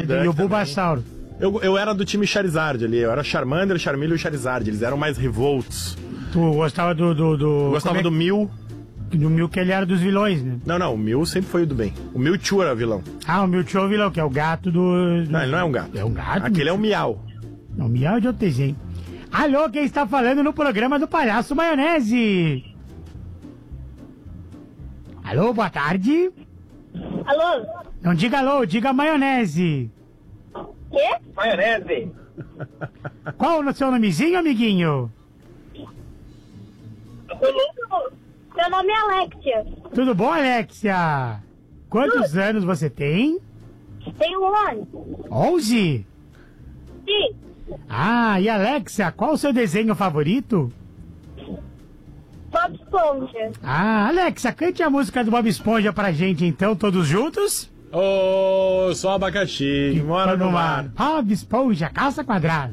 Psyduck e o também. Bulbasauro. Eu era do time Charizard ali, eu era Charmander, Charmeleon e Charizard, eles eram mais revolts. Tu gostava do... Gostava do Mew. Do Mew, que ele era dos vilões, né? Não, o Mew sempre foi o do bem. O Mewtwo era vilão. Ah, o Mewtwo é o vilão, que é o gato do... Não, ele não é um gato. É um gato? Aquele é o Miau. Não, o Miau é de outro desenho. Alô, quem está falando no programa do Palhaço Maionese? Alô, boa tarde. Alô? Não diga alô, diga maionese. Quê? Maionese. Qual o seu nomezinho, amiguinho? Meu nome é Alexia. Tudo bom, Alexia? Quantos anos você tem? Tenho 1 ano. 11? Sim. Ah, e Alexia, qual o seu desenho favorito? Bob Esponja. Ah, Alexia, cante a música do Bob Esponja pra gente então, todos juntos? Ô, só abacaxi, que mora no mar. Bob Esponja, calça quadrada.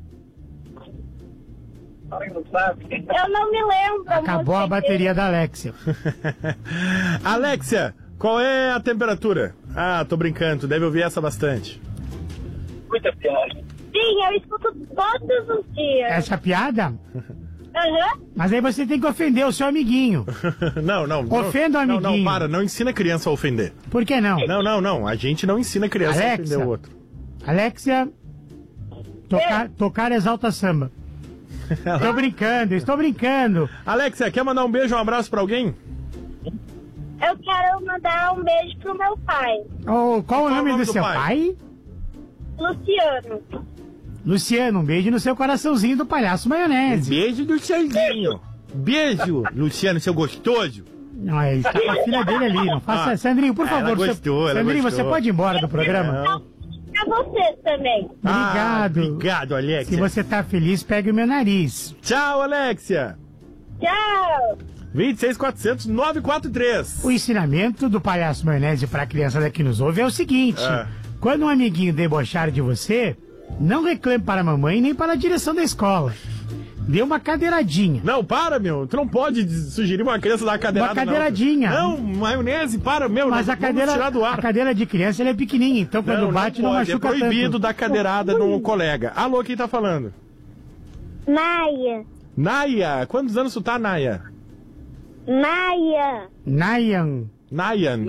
Eu não me lembro. Acabou a bateria da Alexia. Alexia, qual é a temperatura? Ah, tô brincando, tu deve ouvir essa bastante. Muita piada. Sim, eu escuto todos os dias. Essa piada? Aham. Mas aí você tem que ofender o seu amiguinho. Não. Ofenda o amiguinho. Não, para, não ensina a criança a ofender. Por que não? Não, a gente não ensina a criança a ofender o outro. Alexia, tocar exalta samba. Estou brincando. Alexia, quer mandar um beijo, um abraço pra alguém? Eu quero mandar um beijo pro meu pai, Oh, qual o nome do do seu pai? Luciano. Luciano, um beijo no seu coraçãozinho do Palhaço Maionese. Beijo do Xandinho. Beijo, Luciano, seu gostoso. Não, ele está com a filha dele ali. Não faça. Sandrinho, por favor. Ela gostou, Sandrinho, gostou. você pode ir embora do programa? Não. Pra você também. Obrigado. Obrigado, Alexia. Se você tá feliz, pegue o meu nariz. Tchau, Alexia. Tchau. 26.400.943. O ensinamento do Palhaço Maionese para a criançada que nos ouve é o seguinte: quando um amiguinho debochar de você, não reclame para a mamãe nem para a direção da escola. Dê uma cadeiradinha. Não, para, meu. Tu não pode sugerir uma criança dar uma cadeirada. Uma cadeiradinha. Não, maionese, para, meu. Mas a tirar do ar. cadeira de criança ela é pequenininha, então quando bate não pode, machuca é proibido tanto. dar cadeirada num colega. Alô, quem tá falando? Maia. Naya. Quantos anos tu tá, Naya? Maia. Nayan. Nayan.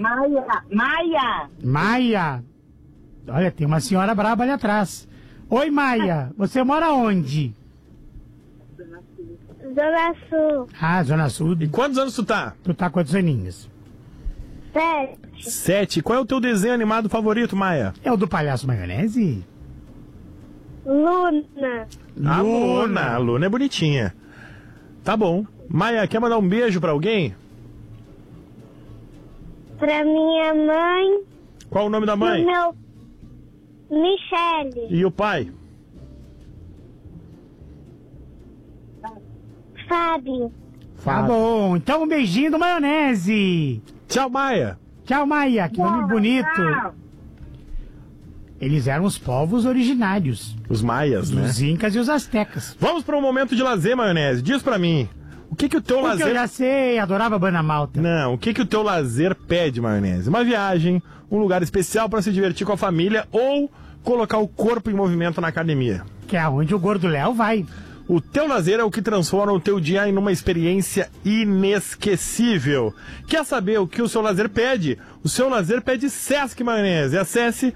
Maia. Olha, tem uma senhora braba ali atrás. Oi, Maia. Você mora onde? Zona Sul. Ah, Zona Sul. E quantos anos tu tá? Tu tá quantos aninhos? 7. 7. Qual é o teu desenho animado favorito, Maia? É o do Palhaço Maionese? Luna. A Luna. A Luna é bonitinha. Tá bom. Maia, quer mandar um beijo pra alguém? Pra minha mãe. Qual o nome da mãe? Pro meu... Michele. E o pai? Fábio. Tá bom. Então um beijinho do Maionese. Tchau, Maia. Tchau, Maia. Que nome bonito. Eles eram os povos originários. Os maias, né? Os incas e os astecas. Vamos para um momento de lazer, Maionese. Diz pra mim, o que o teu Porque lazer... eu já sei, adorava Banda Malta. Não, o que o teu lazer pede, Maionese? Uma viagem, um lugar especial pra se divertir com a família ou colocar o corpo em movimento na academia. Que é onde o Gordo Léo vai. O teu lazer é o que transforma o teu dia em uma experiência inesquecível. Quer saber o que o seu lazer pede? O seu lazer pede Sesc, Maionese. Acesse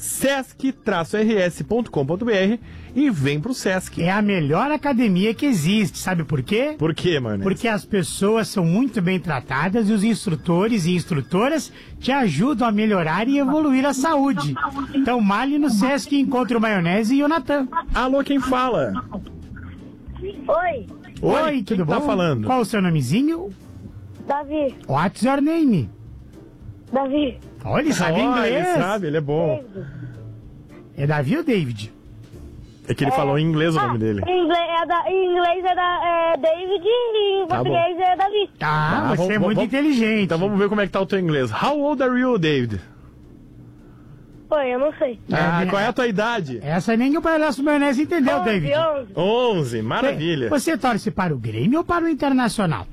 sesc-rs.com.br e vem pro Sesc. É a melhor academia que existe, sabe por quê? Por quê, Maionese? Porque as pessoas são muito bem tratadas e os instrutores e instrutoras te ajudam a melhorar e evoluir a saúde. Então malhe no Sesc e encontre o Maionese e o Natan. Alô, quem fala? Oi. Oi, quem tudo tá bom? falando? Qual o seu nomezinho? Davi. What's your name? Davi. Olha, ele sabe inglês. Ele sabe, ele é bom. É Davi ou David? É que ele falou em inglês o nome dele. Em inglês é David e em Tá português é Davi. Ah, você é muito inteligente. Então vamos ver como é que tá o teu inglês. How old are you, David? Oi, eu não sei. Qual é a tua idade? Essa nem o Palhaço Maionese entendeu, David. 11, maravilha. Você torce para o Grêmio ou para o Internacional?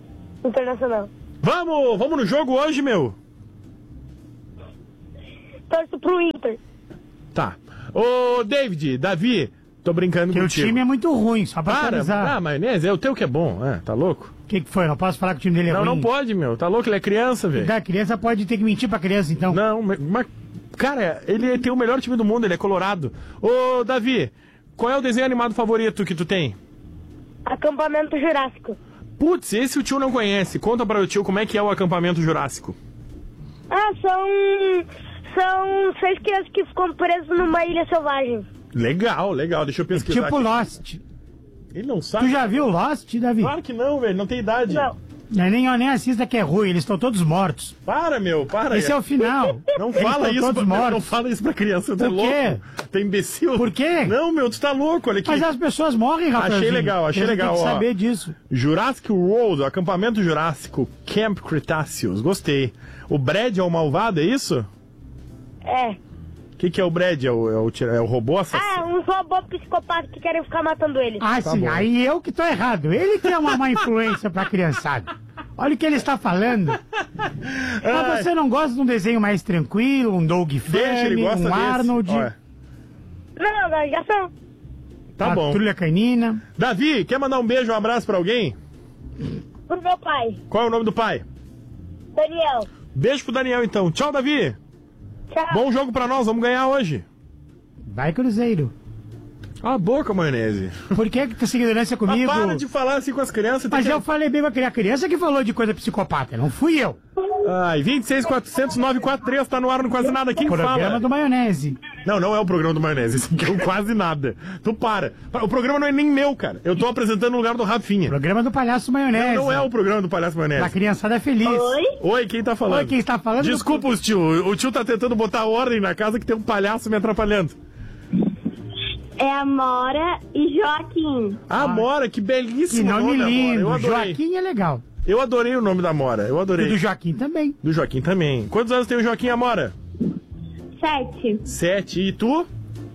Internacional. Vamos no jogo hoje, meu? torço pro Inter. Tá. Ô, Davi, tô brincando Porque o contigo. time é muito ruim, só pra atualizar. Maionese, é o teu que é bom, tá louco? O que foi? Não posso falar que o time dele é ruim? Não pode, meu, tá louco? Ele é criança, velho. A criança pode ter que mentir pra criança, então. Não, mas, cara, ele tem o melhor time do mundo, ele é colorado. Ô, Davi, qual é o desenho animado favorito que tu tem? Acampamento Jurássico. Putz, esse o tio não conhece. Conta para o tio como é que é o acampamento Jurássico. São 6 crianças que ficam presas numa ilha selvagem. Legal, deixa eu pesquisar Tipo aqui. Lost. Ele não sabe. Tu já viu Lost, Davi? Claro que não, velho, não tem idade. Não. Nem assista que é ruim, eles estão todos mortos. Para. Esse é o final. Não Eles fala estão isso, todos mortos. não fala isso pra criança, tu é Por louco. quê? Tu é imbecil. Por quê? Não, meu, tu tá louco, olha aqui. Mas as pessoas morrem, Rafaelzinho. Achei legal, Eles têm que ó. saber disso. Jurassic World, acampamento Jurássico, Camp Cretaceous, gostei. O Brad é o malvado, é isso? É. O que é o Brad? É o robô assassino? Uns robôs psicopatas que querem ficar matando eles. Ah, sim, bom. aí eu que tô errado. Ele que é uma má influência pra criançada. Olha o que ele está falando. Mas você não gosta de um desenho mais tranquilo, um Doug Deixa, ele Funny, gosta um desse. Arnold, Olha, Não, da ligação. tá a bom. Patrulha Canina. Davi, quer mandar um beijo, um abraço pra alguém? Pro meu pai, Qual é o nome do pai? Daniel. Beijo pro Daniel, então. Tchau, Davi. Tchau. Bom jogo pra nós, vamos ganhar hoje. Vai, Cruzeiro. Cala a boca, maionese. Por que tu tem ignorância comigo? Mas para de falar assim com as crianças. Mas tem eu falei bem com a criança que falou de coisa psicopata, não fui eu. Ai, 26.400.943, tá no ar no Quase Nada. Quem Programa fala? do Maionese. Não é o programa do Maionese. Esse aqui é o Quase Nada. Tu para. O programa não é nem meu, cara. Eu tô apresentando no lugar do Rafinha. Programa do Palhaço Maionese. Não é o programa do Palhaço Da Maionese. criançada feliz. Oi? Oi, quem tá falando? Oi, quem está falando? Desculpa os tio. O tio tá tentando botar ordem na casa que tem um palhaço me atrapalhando. É Amora e Joaquim. Amora, que Que belíssimo nome Amora. lindo. Eu adorei. Joaquim é legal. Eu adorei o nome da Amora. Eu E adorei. do Joaquim também. Do Joaquim também. Quantos anos tem o Joaquim, Amora? 7. 7. E tu?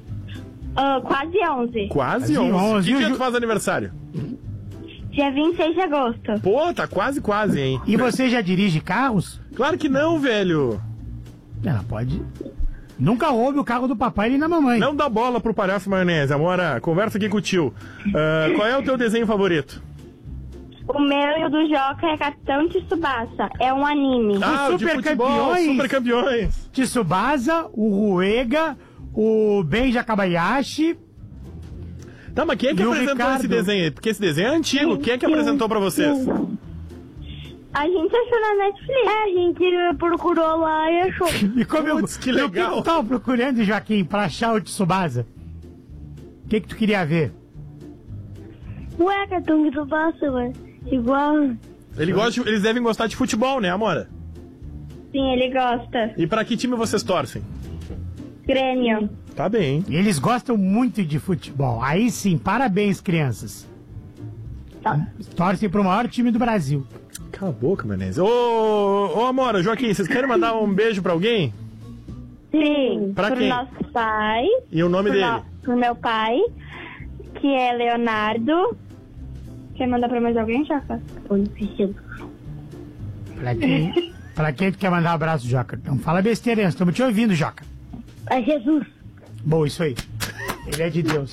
Quase 11. Quase Quase 11. 11. Que E o dia Ju- tu faz aniversário? Dia 26 de agosto. Pô, tá quase, hein? E você já dirige carros? Claro que não, velho. Ela pode. Nunca roube o carro do papai nem da mamãe. Não dá bola pro Palhaço Maionese. Amora, conversa aqui com o tio. Qual é o teu desenho favorito? O meu e o do Joca é Capitão Tsubasa. É um anime. O de Super futebol, Campeões. Super Campeões. Tsubasa, o Ruega, o Benja Kabayashi. Tá, mas quem é que E o apresentou Ricardo? esse desenho aí? Porque esse desenho é antigo. Quem é que apresentou pra vocês? A gente achou na Netflix. A gente procurou lá e achou. E como Putz, que e o legal. que tu tava procurando, Joaquim, pra achar o Tsubasa? O que tu queria ver? Ué, Capitão Tsubasa, ué. Igual. Eles devem gostar de futebol, né, Amora? Sim, ele gosta. E pra que time vocês torcem? Grêmio. Tá bem. Eles gostam muito de futebol. Aí sim, parabéns, crianças. Torcem pro maior time do Brasil. Cala a boca, Menezes. Ô, Amora, Joaquim, vocês querem mandar um beijo pra alguém? Sim. Pra pro quem? nosso pai. E o nome dele? Pro meu pai, que é Leonardo. Quer mandar pra mais alguém, Joca? Pra quem tu quer mandar um abraço, Joca? Não fala besteira, nós estamos te ouvindo, Joca. É Jesus. Bom, isso aí. Ele é de Deus.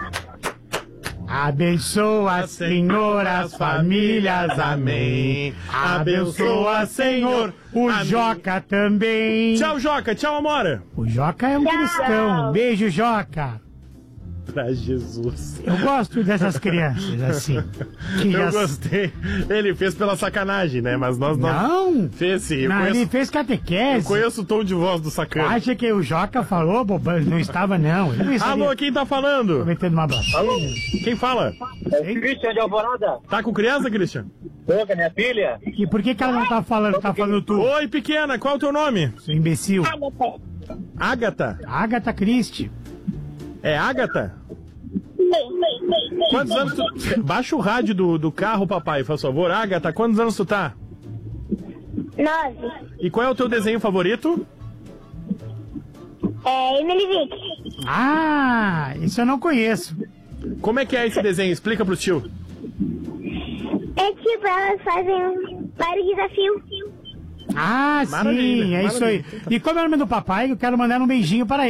Abençoa, Senhor, as famílias, amém. Abençoa, Senhor, o Amém. Joca também. Tchau, Joca. Tchau, Amora. O Joca é um cristão. Beijo, Joca. Pra Jesus. Eu gosto dessas crianças, assim. Que Eu já... gostei. Ele fez pela sacanagem, né? Mas nós não. Não. Fez sim. Eu Não, conheço, ele fez eu catequese. conheço o tom de voz do sacana. Acha que o Joca falou, bobão? Não estava, não. Ele não estaria Alô, quem tá falando? cometendo uma blasfêmia. Quem fala? Christian de Alvorada. Tá com criança, Christian? Tô com a minha filha. E por que ela não tá falando? Tá falando tu, Oi, pequena, qual é o teu nome? seu imbecil? Agatha. Agatha Christie. É Agatha? Quantos anos tu... Baixa o rádio do carro, papai, por favor. Agatha, quantos anos tu tá? 9. E qual é o teu desenho favorito? É Emily Vick. Ah, isso eu não conheço. Como é que é esse desenho? Explica pro tio. É tipo, elas fazem vários desafios. Ah, sim, é isso aí. E como é o nome do papai, eu quero mandar um beijinho para ele.